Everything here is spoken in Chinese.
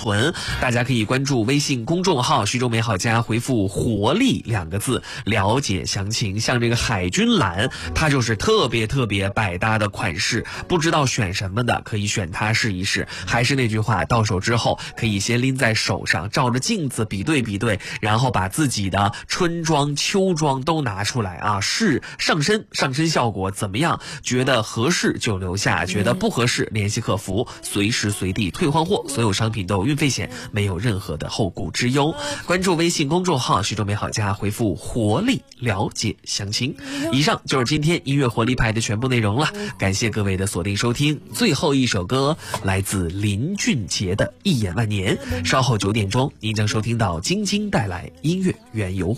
纯。大家可以关注微信公众号徐州美好家，回复活力2个字了解详情。像这个海军蓝，它就是特别百搭的款式，不知道选什么的可以选它试一试。还是那句话，到手之后可以先拎在手上，照着镜子比对，然后把自己的春装秋装都拿出来啊，试上身效果怎么样，觉得合适就留下，觉得不合适联系客服，随时随地退换货，所有商品都有运费险，没有任何的后顾之忧。关注微信公众号徐州美好家，回复活力了解详情。以上就是今天音乐活力派的全部内容了，感谢各位的锁定收听。最后一首歌来自林俊杰的一眼万年，稍后9点钟您将收听到晶晶带来音乐缘由